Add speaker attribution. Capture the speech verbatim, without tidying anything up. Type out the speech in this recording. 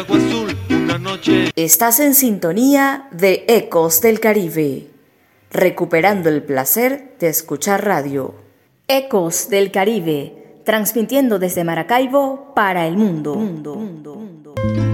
Speaker 1: Agua azul, una noche.
Speaker 2: Estás en sintonía de Ecos del Caribe, recuperando el placer de escuchar radio. Ecos del Caribe, transmitiendo desde Maracaibo para el mundo. mundo, mundo, mundo.